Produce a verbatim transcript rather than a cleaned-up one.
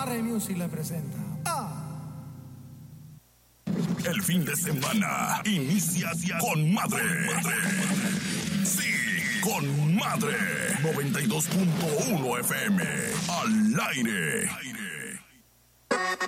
Barre Music le presenta. Ah. El fin de semana inicia con madre. Sí, con madre. noventa y dos punto uno F M. Al aire.